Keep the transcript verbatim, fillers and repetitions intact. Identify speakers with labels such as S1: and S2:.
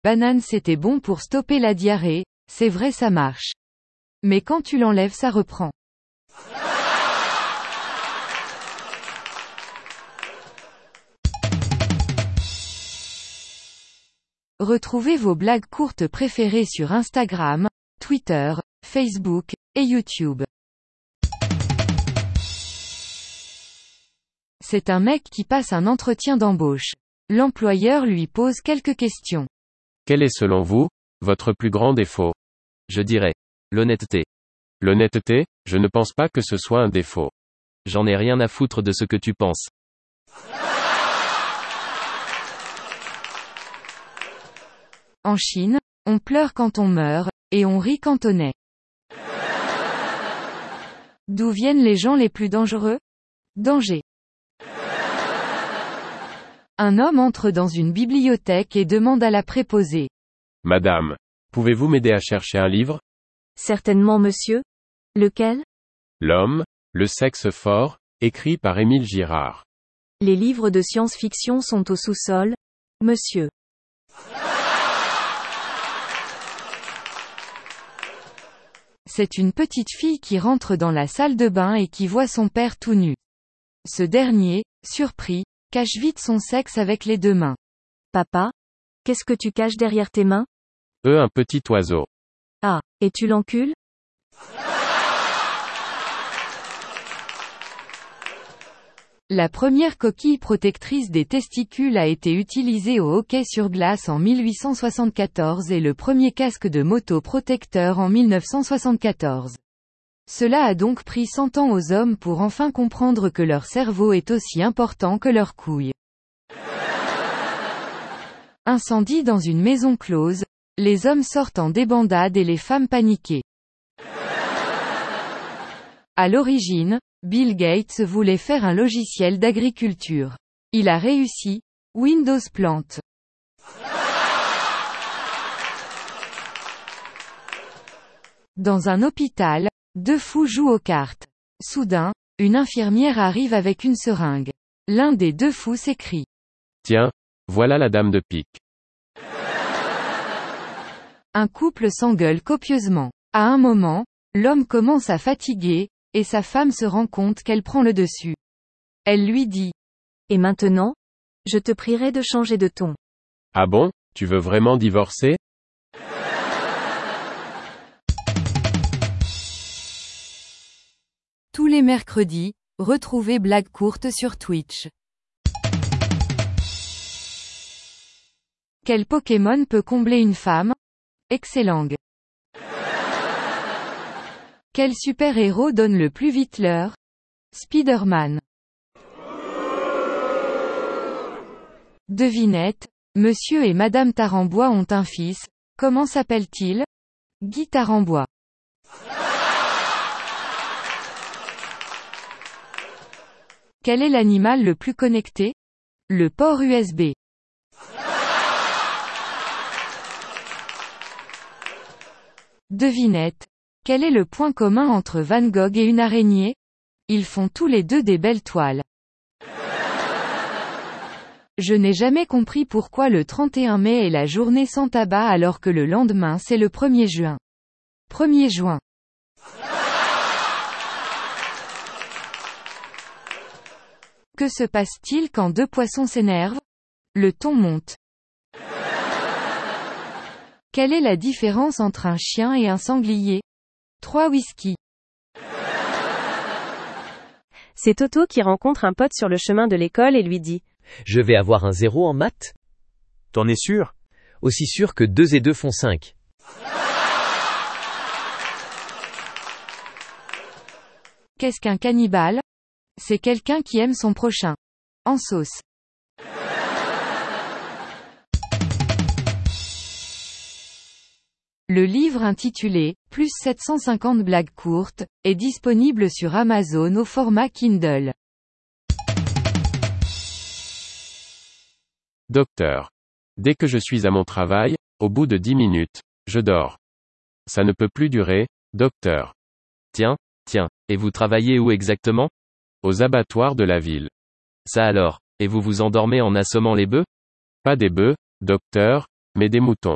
S1: banane c'était bon pour stopper la diarrhée, c'est vrai ça marche. Mais quand tu l'enlèves ça reprend. Retrouvez vos blagues courtes préférées sur Instagram, Twitter, Facebook, et YouTube. C'est un mec qui passe un entretien d'embauche. L'employeur lui pose quelques questions.
S2: Quel est selon vous, votre plus grand défaut?
S3: Je dirais. L'honnêteté.
S2: L'honnêteté, je ne pense pas que ce soit un défaut.
S3: J'en ai rien à foutre de ce que tu penses.
S1: En Chine, on pleure quand on meurt, et on rit quand on naît. D'où viennent les gens les plus dangereux? Danger. Un homme entre dans une bibliothèque et demande à la préposée.
S2: Madame, pouvez-vous m'aider à chercher un livre?
S4: Certainement monsieur. Lequel?
S2: L'homme, le sexe fort, écrit par Émile Girard.
S4: Les livres de science-fiction sont au sous-sol, monsieur.
S1: C'est une petite fille qui rentre dans la salle de bain et qui voit son père tout nu. Ce dernier, surpris, cache vite son sexe avec les deux mains.
S4: Papa? Qu'est-ce que tu caches derrière tes mains?
S2: Eux un petit oiseau.
S4: Ah, et tu l'encules?
S1: La première coquille protectrice des testicules a été utilisée au hockey sur glace en mille huit cent soixante-quatorze et le premier casque de moto protecteur en mille neuf cent soixante-quatorze. Cela a donc pris cent ans aux hommes pour enfin comprendre que leur cerveau est aussi important que leurs couilles. Incendie dans une maison close, les hommes sortent en débandade et les femmes paniquées. À l'origine, Bill Gates voulait faire un logiciel d'agriculture. Il a réussi, Windows plante. Dans un hôpital, deux fous jouent aux cartes. Soudain, une infirmière arrive avec une seringue. L'un des deux fous s'écrie.
S2: Tiens, voilà la dame de pique.
S1: Un couple s'engueule copieusement. À un moment, l'homme commence à fatiguer, et sa femme se rend compte qu'elle prend le dessus. Elle lui dit.
S4: Et maintenant? Je te prierai de changer de ton.
S2: Ah bon, tu veux vraiment divorcer?
S1: Tous les mercredis, retrouvez Blagues courtes sur Twitch. Quel Pokémon peut combler une femme? Excellent. Quel super-héros donne le plus vite l'heure? Spider-Man. Devinette, Monsieur et Madame Tarambois ont un fils, comment s'appelle-t-il? Guy Tarambois. Quel est l'animal le plus connecté? Le port U S B. Devinette. Quel est le point commun entre Van Gogh et une araignée? Ils font tous les deux des belles toiles. Je n'ai jamais compris pourquoi le trente et un mai est la journée sans tabac alors que le lendemain c'est le premier juin. premier juin. Que se passe-t-il quand deux poissons s'énervent? Le ton monte. Quelle est la différence entre un chien et un sanglier? Trois whisky.
S4: C'est Toto qui rencontre un pote sur le chemin de l'école et lui dit.
S5: Je vais avoir un zéro en maths?
S6: T'en es sûr?
S5: Aussi sûr que deux et deux font cinq.
S1: Qu'est-ce qu'un cannibale? C'est quelqu'un qui aime son prochain. En sauce. Le livre intitulé « Plus sept cent cinquante blagues courtes » est disponible sur Amazon au format Kindle.
S2: Docteur. Dès que je suis à mon travail, au bout de dix minutes, je dors. Ça ne peut plus durer, docteur.
S3: Tiens, tiens, et vous travaillez où exactement?
S2: Aux abattoirs de la ville.
S3: Ça alors, et vous vous endormez en assommant les bœufs?
S2: Pas des bœufs, docteur, mais des moutons.